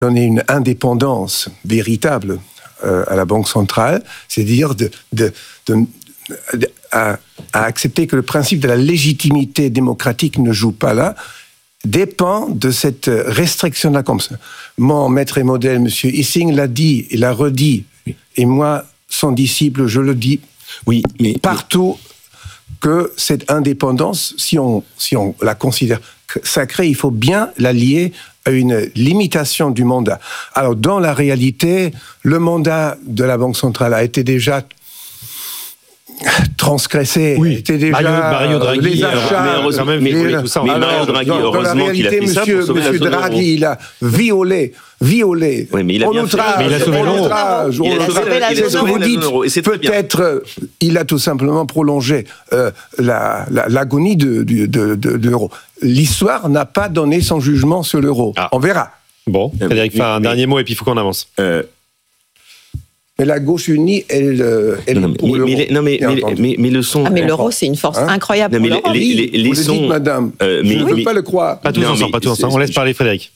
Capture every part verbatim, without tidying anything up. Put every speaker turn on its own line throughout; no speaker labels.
donner une indépendance véritable euh, à la Banque centrale, c'est-à-dire de, de, de, de, à, à accepter que le principe de la légitimité démocratique ne joue pas là, dépend de cette restriction de la Commission. Mon maître et modèle, M. Ising, l'a dit, il l'a redit, oui. Et moi, son disciple, je le dis
oui, mais,
partout, que cette indépendance, si on, si on la considère sacrée, il faut bien la lier à une limitation du mandat. Alors, dans la réalité, le mandat de la Banque centrale a été déjà transgressé,
oui.
était déjà
Mario, Mario Draghi,
les achats,
mais heureusement, mais, mais,
les,
tout ça,
mais Mario Draghi,
dans,
heureusement
dans la réalité,
qu'il a fait
monsieur,
ça pour sauver
monsieur
la zone
Draghi,
euro.
il a violé, violé,
oui, mais il a
on
bien
outrage,
fait, mais il a sauvé
on
l'euro.
outrage,
Il a
on
sauvé
outrage.
la- il a
C'est ce que
sauvé
vous
la
dites.
zone euro, et c'est très bien.
Peut-être, euh, il a tout simplement prolongé euh, la, la, l'agonie de, de, de, de, de l'euro. L'histoire n'a pas donné son jugement sur l'euro.
Ah.
On verra.
Bon, Frédéric,
mais,
un
mais,
dernier mot et puis il faut qu'on avance.
Euh,
Mais la gauche unie, elle, elle
non,
est pour
mais,
l'euro.
mais, non, mais, mais, mais, mais le son.
Ah, mais l'euro, c'est une force
Hein
incroyable
Non, mais
pour l'Europe.
les- les- les
vous le
sons-
dites, madame.
Euh, mais-
je ne veux
mais-
pas le croire.
Pas tous
Non,
ensemble,
mais
pas tous
c'est-
ensemble. On laisse
c'est-
parler Frédéric.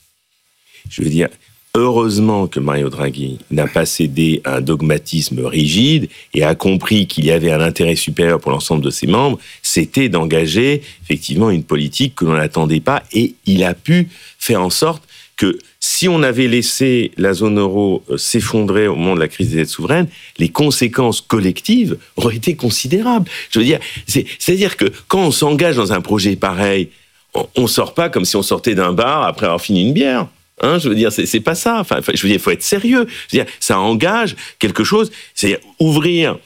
Je veux dire, heureusement que Mario Draghi n'a pas cédé à un dogmatisme rigide et a compris qu'il y avait un intérêt supérieur pour l'ensemble de ses membres, c'était d'engager effectivement une politique que l'on n'attendait pas, et il a pu faire en sorte que si on avait laissé la zone euro s'effondrer au moment de la crise des dettes souveraines, les conséquences collectives auraient été considérables. Je veux dire, c'est, c'est-à-dire que quand on s'engage dans un projet pareil, on ne sort pas comme si on sortait d'un bar après avoir fini une bière. Hein, je veux dire, c'est, c'est pas ça. Enfin, je veux dire, il faut être sérieux. Je veux dire, ça engage quelque chose. C'est ouvrir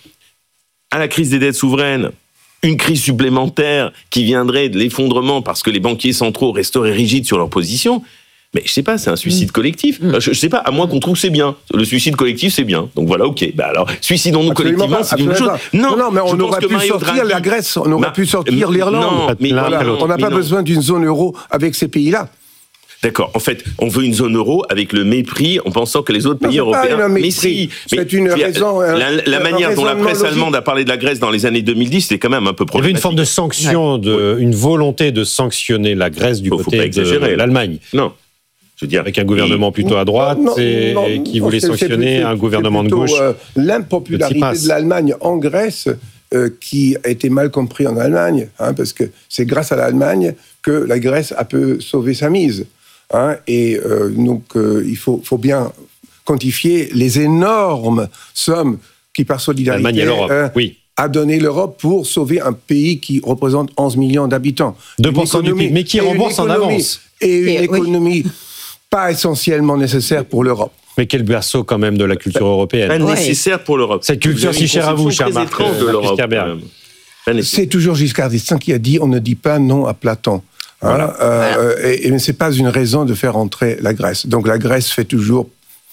à la crise des dettes souveraines une crise supplémentaire qui viendrait de l'effondrement parce que les banquiers centraux resteraient rigides sur leur position. Mais je sais pas, c'est un suicide collectif.
Mmh.
Je, je sais pas, à moins qu'on trouve que c'est bien. Le suicide collectif, c'est bien. Donc voilà, ok. Bah alors, suicidons-nous
Absolument
collectivement,
pas,
c'est une chose.
absolument pas. Non, non, mais on aurait pu sortir
Draghi,
la Grèce, on aurait
Ma-
pu sortir l'Irlande.
Non, mais
L'un
Voilà,
après l'autre.
on n'a
mais
pas
non.
besoin d'une zone euro avec ces pays-là.
D'accord. En fait, on veut une zone euro avec le mépris, en pensant que les autres
Non,
pays
c'est pas
européens.
un
Mais
mépris.
si.
C'est
mais,
une
mais,
raison,
La,
un-
la
un
manière dont la
raisonnement
presse
logique.
allemande a parlé de la Grèce dans les années deux mille dix, c'était quand même un peu
Il y
problématique.
avait une forme de sanction, de, une volonté de sanctionner la Grèce du
Faut- faut
côté
pas
de
exagérer.
l'Allemagne,
Non. Je veux dire,
avec un gouvernement plutôt à droite
Non,
et,
non,
et qui
non,
voulait
c'est- c'est
sanctionner
plutôt-
un
c'est
gouvernement de
plutôt,
gauche.
euh,
de
l'impopularité
Tsipras.
de l'Allemagne en Grèce, euh, qui a été mal compris en Allemagne, hein, parce que c'est grâce à l'Allemagne que la Grèce a pu sauver sa mise. Hein, et euh, donc, euh, il faut, faut bien quantifier les énormes sommes qui, par solidarité,
L'Allemagne et l'Europe,
euh,
oui.
a donné l'Europe pour sauver un pays qui représente onze millions d'habitants.
deux
Une
pour cent du
économie-
P I B, mais qui
et une
rembourse en
économie-
avance.
Et une
Et, oui.
économie pas essentiellement nécessaire pour l'Europe.
Mais quel berceau quand même de la culture
pas
européenne.
Ouais.
nécessaire pour l'Europe.
Cette culture
Vous avez
si
une
chère à vous,
conception
cher
très
Marc,
étrange de
euh,
l'Europe,
Fiskerberg.
quand même. Pas nécessaire.
C'est toujours Giscard d'Estaing qui a dit on ne dit pas non à Platon. Hein,
Voilà.
euh, et, et c'est pas une raison de faire entrer la Grèce. Donc la Grèce fait toujours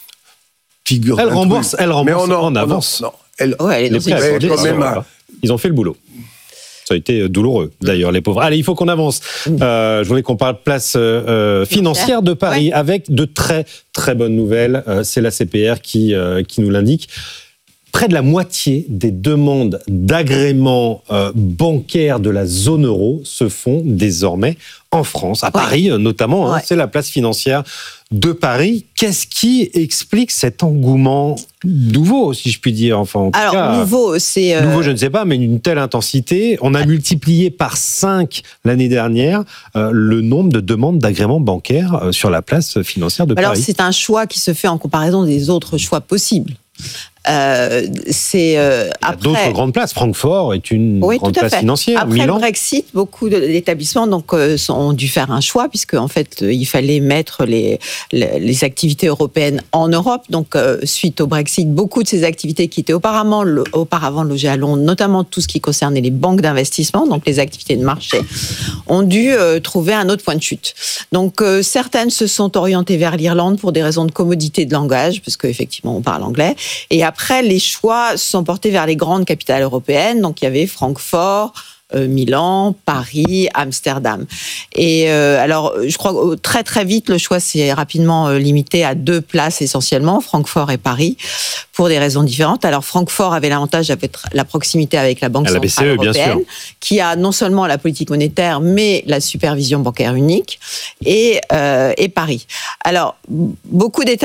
figure.
Elle
d'intrus.
rembourse, elle rembourse
Mais on
en
on
avance.
non, elle,
Ouais, elle est
Les
dans une
prêts
mais
accordés,
quand
ça
même,
va pas. Ils ont fait le boulot. Ça a été douloureux, d'ailleurs, les pauvres. Allez, il faut qu'on avance. Euh, je voulais qu'on parle place euh, financière de Paris,
Ouais.
avec de très, très bonnes nouvelles. Euh, c'est la C P R qui, euh, qui nous l'indique. Près de la moitié des demandes d'agrément euh, bancaire de la zone euro se font désormais en France, à
Ouais.
Paris euh, notamment. Hein,
Ouais.
c'est la place financière de Paris. Qu'est-ce qui explique cet engouement nouveau, si je puis dire, enfin, en tout
Alors,
cas,
nouveau, c'est... euh,
nouveau, je ne sais pas, mais une telle intensité. On a multiplié par cinq l'année dernière euh, le nombre de demandes d'agrément bancaire euh, sur la place financière de
Alors,
Paris.
c'est un choix qui se fait en comparaison des autres choix possibles. Euh, c'est euh,
Il y a
après.
d'autres grandes places. Francfort est une
Oui,
grande
tout à
place
fait.
financière.
Après
Milan.
le Brexit, beaucoup de- d'établissements donc euh, sont- ont dû faire un choix puisque en fait euh, il fallait mettre les, les les activités européennes en Europe. Donc euh, suite au Brexit, beaucoup de ces activités qui étaient auparavant lo- auparavant logées à Londres, notamment tout ce qui concernait les banques d'investissement, donc les activités de marché, ont dû euh, trouver un autre point de chute. Donc euh, certaines se sont orientées vers l'Irlande pour des raisons de commodité de langage, parce qu'effectivement on parle anglais. Et après les choix se sont portés vers les grandes capitales européennes. Donc il y avait Francfort, euh, Milan, Paris, Amsterdam. Et euh, alors, je crois que très très vite, le choix s'est rapidement euh, limité à deux places essentiellement, Francfort et Paris, pour des raisons différentes. Alors, Francfort avait l'avantage d'être la proximité avec la Banque
à la
centrale
B C E,
européenne,
bien sûr.
qui a non seulement la politique monétaire, mais la supervision bancaire unique, et, euh, et Paris. Alors, beaucoup d'États